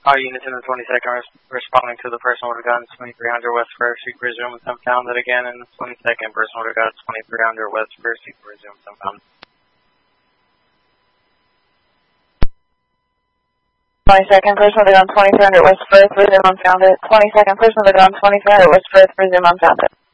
All units in the 22nd responding to the person would have gotten 2300 West First. You can resume with unfounded again, and the 22nd person would have got 2300 West First. You can resume with unfounded. 22nd person would have gone 2300 West First, resume unfounded. 22nd person would have gone 2300 West First, resume unfounded.